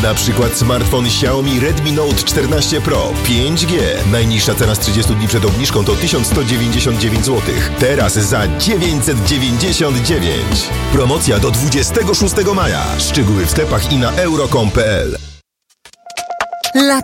Na przykład smartfon Xiaomi Redmi Note 14 Pro 5G. Najniższa cena z 30 dni przed obniżką to 1199 zł. Teraz za 999. Promocja do 26 maja. Szczegóły w sklepach i na euro.com.pl.